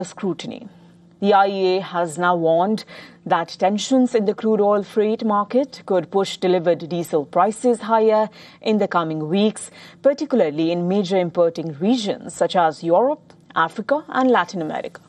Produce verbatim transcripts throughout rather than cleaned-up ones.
scrutiny. The I E A has now warned that tensions in the crude oil freight market could push delivered diesel prices higher in the coming weeks, particularly in major importing regions such as Europe, Africa and Latin America.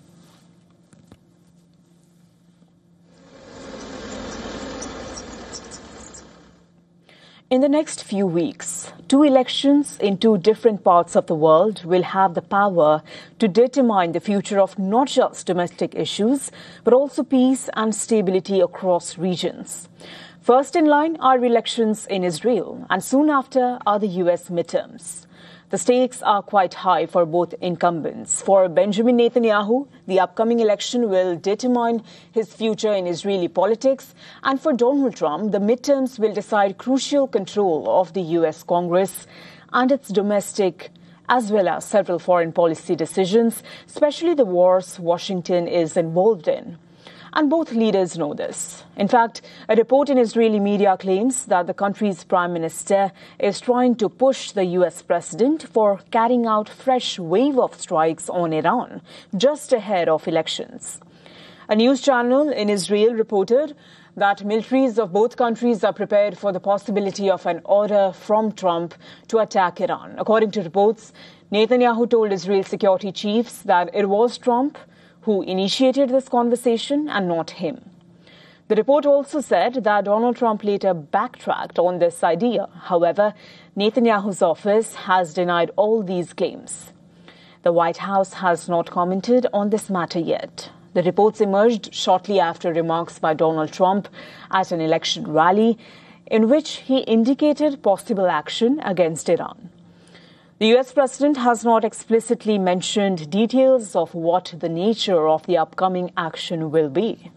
In the next few weeks, two elections in two different parts of the world will have the power to determine the future of not just domestic issues, but also peace and stability across regions. First in line are elections in Israel, and soon after are the U S midterms. The stakes are quite high for both incumbents. For Benjamin Netanyahu, the upcoming election will determine his future in Israeli politics. And for Donald Trump, the midterms will decide crucial control of the U S Congress and its domestic as well as several foreign policy decisions, especially the wars Washington is involved in. And both leaders know this. In fact, a report in Israeli media claims that the country's prime minister is trying to push the U S president for carrying out fresh wave of strikes on Iran just ahead of elections. A news channel in Israel reported that militaries of both countries are prepared for the possibility of an order from Trump to attack Iran. According to reports, Netanyahu told Israel security chiefs that it was Trump who initiated this conversation and not him. The report also said that Donald Trump later backtracked on this idea. However, Netanyahu's office has denied all these claims. The White House has not commented on this matter yet. The reports emerged shortly after remarks by Donald Trump at an election rally in which he indicated possible action against Iran. The U S president has not explicitly mentioned details of what the nature of the upcoming action will be.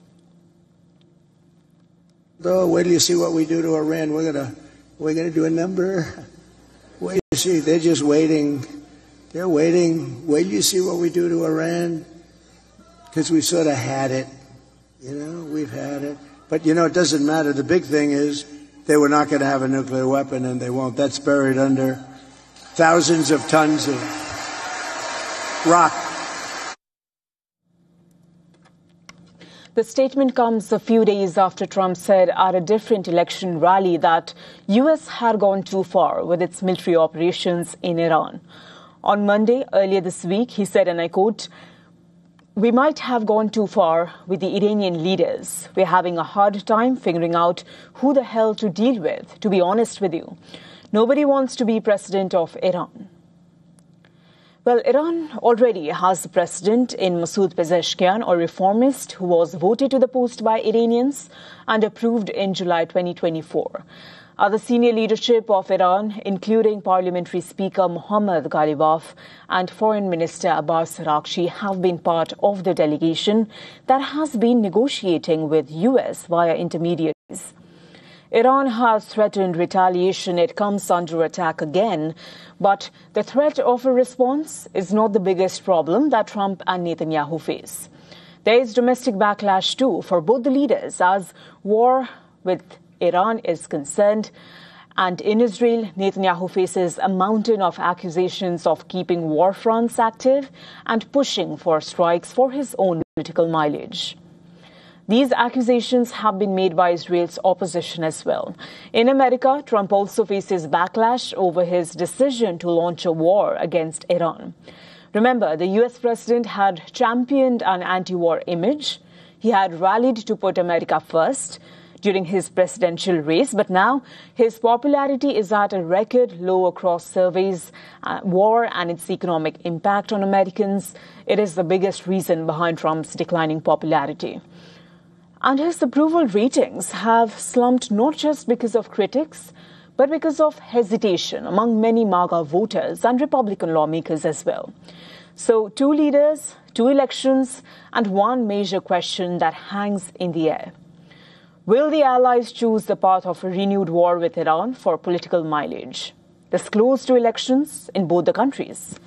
Oh, wait till you see what we do to Iran. We're gonna, we're gonna do a number. Wait till you see. They're just waiting. They're waiting. Wait till you see what we do to Iran, because we sort of had it. You know, we've had it. But you know, it doesn't matter. The big thing is they were not going to have a nuclear weapon, and they won't. That's buried under thousands of tons of rock. The statement comes a few days after Trump said at a different election rally that U S had gone too far with its military operations in Iran. On Monday, earlier this week, he said, and I quote, "We might have gone too far with the Iranian leaders. We're having a hard time figuring out who the hell to deal with, to be honest with you. Nobody wants to be president of Iran." Well, Iran already has a president in Masoud Pezeshkian, a reformist who was voted to the post by Iranians and approved in July twenty twenty-four. Other senior leadership of Iran, including Parliamentary Speaker Mohammad Ghalibaf and Foreign Minister Abbas Araghchi, have been part of the delegation that has been negotiating with U S via intermediaries. Iran has threatened retaliation. It comes under attack again. But the threat of a response is not the biggest problem that Trump and Netanyahu face. There is domestic backlash too for both the leaders as war with Iran is concerned. And in Israel, Netanyahu faces a mountain of accusations of keeping war fronts active and pushing for strikes for his own political mileage. These accusations have been made by Israel's opposition as well. In America, Trump also faces backlash over his decision to launch a war against Iran. Remember, the U S president had championed an anti-war image. He had rallied to put America first during his presidential race, but now his popularity is at a record low across surveys. Uh, war and its economic impact on Americans, it is the biggest reason behind Trump's declining popularity. And his approval ratings have slumped not just because of critics, but because of hesitation among many MAGA voters and Republican lawmakers as well. So two leaders, two elections, and one major question that hangs in the air. Will the allies choose the path of a renewed war with Iran for political mileage? This close to elections in both the countries.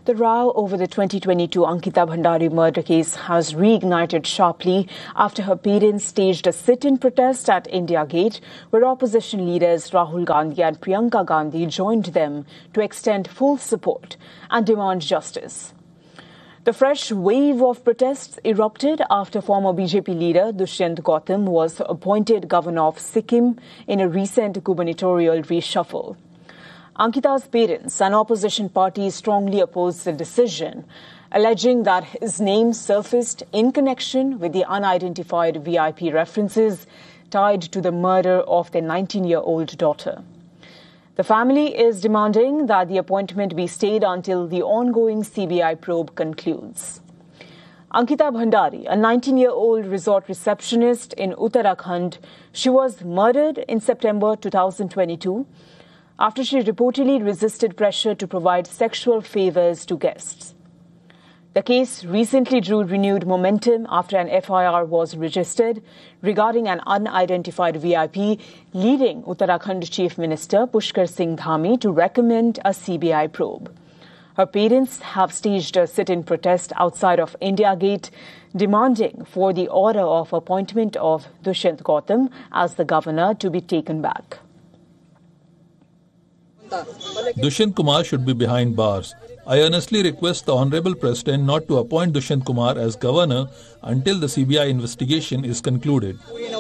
The row over the twenty twenty-two Ankita Bhandari murder case has reignited sharply after her parents staged a sit-in protest at India Gate, where opposition leaders Rahul Gandhi and Priyanka Gandhi joined them to extend full support and demand justice. The fresh wave of protests erupted after former B J P leader Dushyant Gautam was appointed governor of Sikkim in a recent gubernatorial reshuffle. Ankita's parents and opposition parties strongly opposed the decision, alleging that his name surfaced in connection with the unidentified V I P references tied to the murder of their nineteen-year-old daughter. The family is demanding that the appointment be stayed until the ongoing C B I probe concludes. Ankita Bhandari, a nineteen-year-old resort receptionist in Uttarakhand, she was murdered in September two thousand twenty-two after she reportedly resisted pressure to provide sexual favors to guests. The case recently drew renewed momentum after an F I R was registered regarding an unidentified V I P, leading Uttarakhand Chief Minister Pushkar Singh Dhami to recommend a C B I probe. Her parents have staged a sit-in protest outside of India Gate, demanding for the order of appointment of Dushyant Gautam as the governor to be taken back. Dushyant Kumar should be behind bars. I earnestly request the Honorable President not to appoint Dushyant Kumar as governor until the C B I investigation is concluded.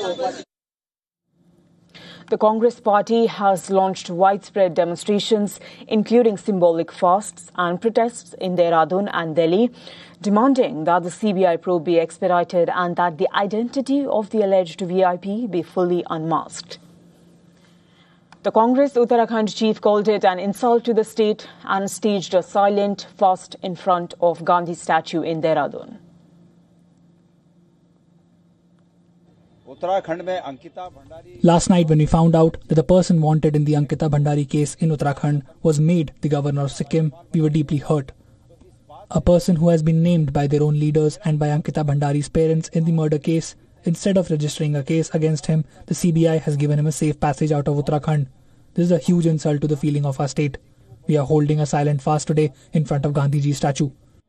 The Congress party has launched widespread demonstrations, including symbolic fasts and protests in Dehradun and Delhi, demanding that the C B I probe be expedited and that the identity of the alleged V I P be fully unmasked. The Congress Uttarakhand chief called it an insult to the state and staged a silent fast in front of Gandhi statue in Dehradun. Last night, when we found out that the person wanted in the Ankita Bhandari case in Uttarakhand was made the governor of Sikkim, we were deeply hurt. A person who has been named by their own leaders and by Ankita Bhandari's parents in the murder case, instead of registering a case against him, the C B I has given him a safe passage out of Uttarakhand. This is a huge insult to the feeling of our state. We are holding a silent fast today in front of Gandhiji's statue.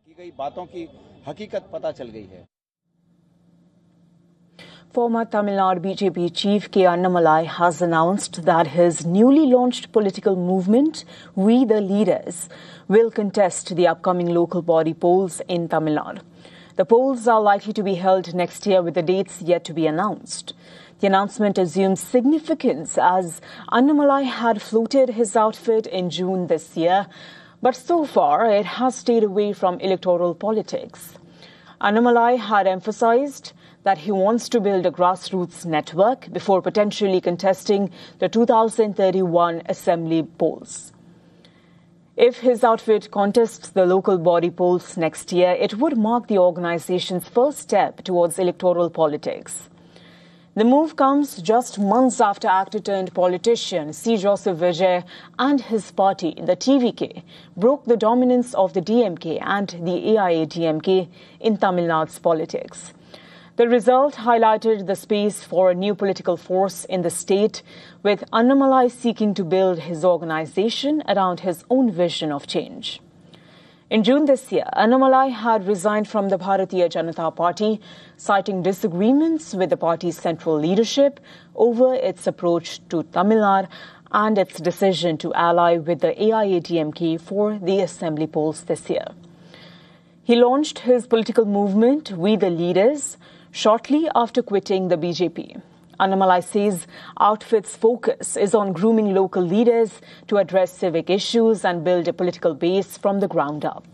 Former Tamil Nadu B J P chief K. Annamalai has announced that his newly launched political movement, We the Leaders, will contest the upcoming local body polls in Tamil Nadu. The polls are likely to be held next year with the dates yet to be announced. The announcement assumes significance as Annamalai had floated his outfit in June this year, but so far it has stayed away from electoral politics. Annamalai had emphasized that he wants to build a grassroots network before potentially contesting the two thousand thirty-one assembly polls. If his outfit contests the local body polls next year, it would mark the organization's first step towards electoral politics. The move comes just months after actor-turned-politician C. Joseph Vijay and his party, the T V K, broke the dominance of the D M K and the A I A D M K in Tamil Nadu's politics. The result highlighted the space for a new political force in the state, with Annamalai seeking to build his organization around his own vision of change. In June this year, Annamalai had resigned from the Bharatiya Janata Party, citing disagreements with the party's central leadership over its approach to Tamil Nadu and its decision to ally with the A I A D M K for the assembly polls this year. He launched his political movement, We the Leaders, shortly after quitting the B J P. Annamalai says outfit's focus is on grooming local leaders to address civic issues and build a political base from the ground up.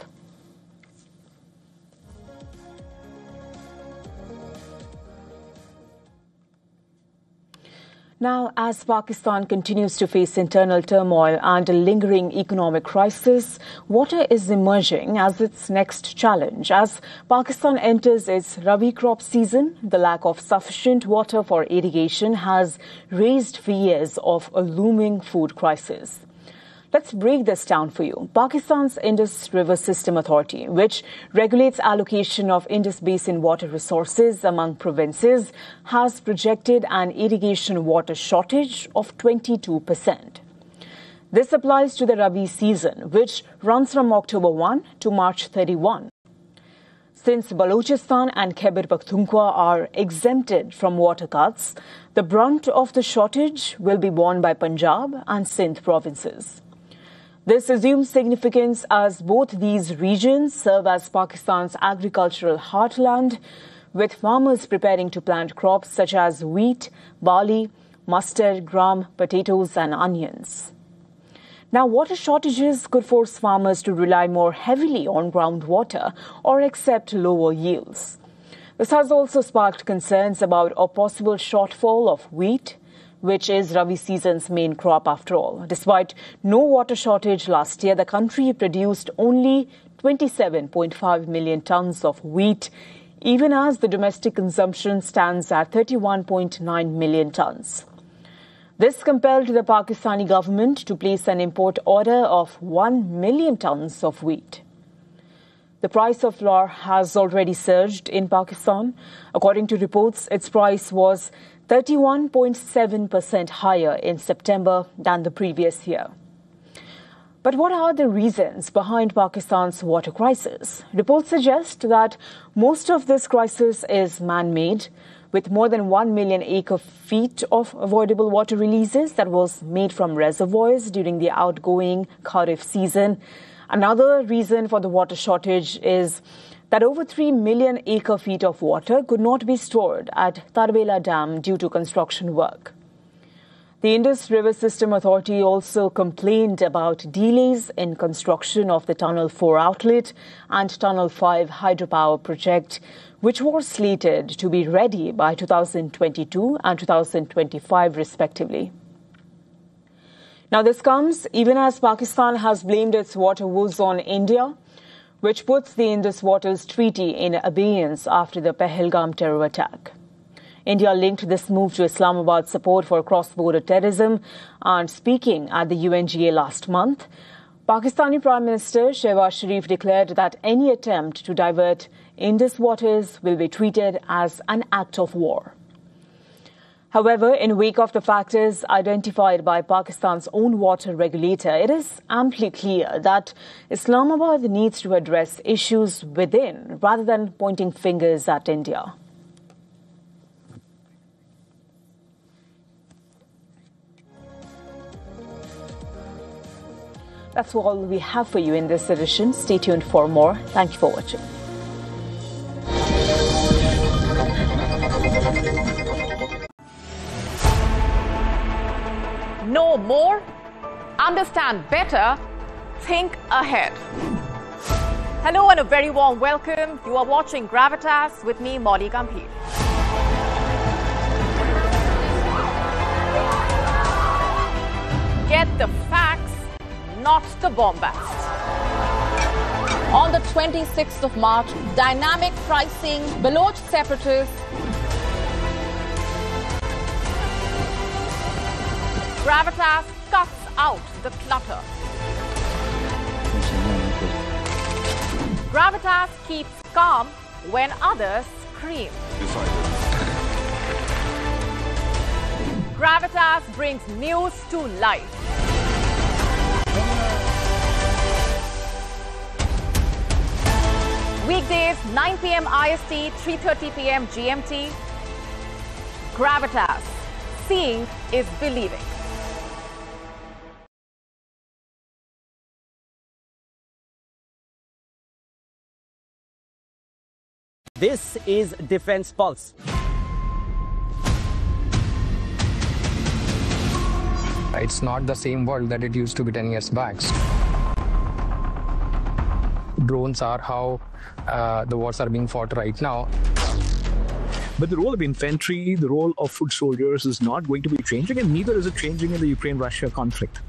Now, as Pakistan continues to face internal turmoil and a lingering economic crisis, water is emerging as its next challenge. As Pakistan enters its Rabi crop season, the lack of sufficient water for irrigation has raised fears of a looming food crisis. Let's break this down for you. Pakistan's Indus River System Authority, which regulates allocation of Indus Basin water resources among provinces, has projected an irrigation water shortage of twenty-two percent. This applies to the Rabi season, which runs from October first to March thirty-first. Since Balochistan and Khyber Pakhtunkhwa are exempted from water cuts, the brunt of the shortage will be borne by Punjab and Sindh provinces. This assumes significance as both these regions serve as Pakistan's agricultural heartland, with farmers preparing to plant crops such as wheat, barley, mustard, gram, potatoes and onions. Now, water shortages could force farmers to rely more heavily on groundwater or accept lower yields. This has also sparked concerns about a possible shortfall of wheat, which is Rabi season's main crop after all. Despite no water shortage last year, the country produced only twenty-seven point five million tons of wheat, even as the domestic consumption stands at thirty-one point nine million tons. This compelled the Pakistani government to place an import order of one million tons of wheat. The price of flour has already surged in Pakistan. According to reports, its price was thirty-one point seven percent higher in September than the previous year. But what are the reasons behind Pakistan's water crisis? Reports suggest that most of this crisis is man-made, with more than one million acre-feet of avoidable water releases that was made from reservoirs during the outgoing Kharif season. Another reason for the water shortage is that over three million acre-feet of water could not be stored at Tarbela Dam due to construction work. The Indus River System Authority also complained about delays in construction of the Tunnel four outlet and Tunnel five hydropower project, which was slated to be ready by two thousand twenty-two and two thousand twenty-five respectively. Now, this comes even as Pakistan has blamed its water woes on India, which puts the Indus Waters Treaty in abeyance after the Pahalgam terror attack. India linked this move to Islamabad's support for cross-border terrorism, and speaking at the U N G A last month, Pakistani Prime Minister Shehbaz Sharif declared that any attempt to divert Indus waters will be treated as an act of war. However, in wake of the factors identified by Pakistan's own water regulator, it is amply clear that Islamabad needs to address issues within rather than pointing fingers at India. That's all we have for you in this edition. Stay tuned for more. Thank you for watching. Know more, understand better, think ahead. Hello and a very warm welcome. You are watching Gravitas with me, Molly Gambhir. Get the facts, not the bombast. On the twenty-sixth of March, dynamic pricing, Baloch separatists, Gravitas cuts out the clutter. Gravitas keeps calm when others scream. Gravitas brings news to life. Weekdays, nine p m I S T, three thirty p m G M T. Gravitas. Seeing is believing. This is Defense Pulse. It's not the same world that it used to be ten years back. Drones are how uh, the wars are being fought right now. But the role of infantry, the role of foot soldiers is not going to be changing, and neither is it changing in the Ukraine-Russia conflict.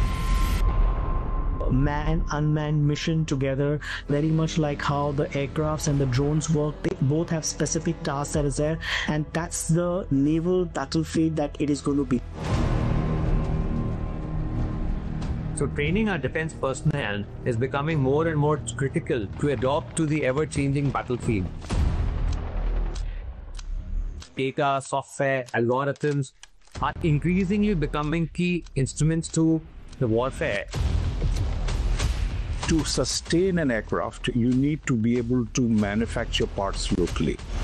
Man unmanned mission together, very much like how the aircrafts and the drones work. They both have specific tasks that is there, and that's the naval battlefield that it is going to be. So training our defense personnel is becoming more and more critical to adapt to the ever-changing battlefield. Data, software, algorithms are increasingly becoming key instruments to the warfare. To sustain an aircraft, you need to be able to manufacture parts locally.